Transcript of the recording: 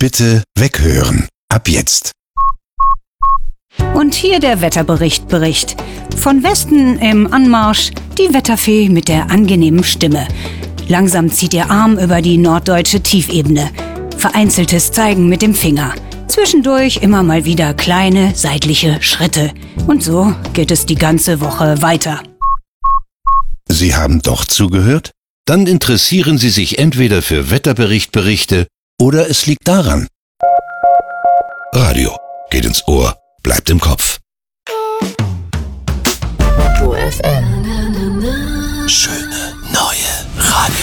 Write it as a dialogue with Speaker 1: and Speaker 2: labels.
Speaker 1: Bitte weghören. Ab jetzt.
Speaker 2: Und hier der Wetterbericht. Von Westen im Anmarsch die Wetterfee mit der angenehmen Stimme. Langsam zieht ihr Arm über die norddeutsche Tiefebene. Vereinzeltes Zeigen mit dem Finger. Zwischendurch immer mal wieder kleine seitliche Schritte. Und so geht es die ganze Woche weiter.
Speaker 1: Sie haben doch zugehört? Dann interessieren Sie sich entweder für Wetterberichte oder es liegt daran. Radio geht ins Ohr, bleibt im Kopf.
Speaker 3: UFM.
Speaker 1: Schöne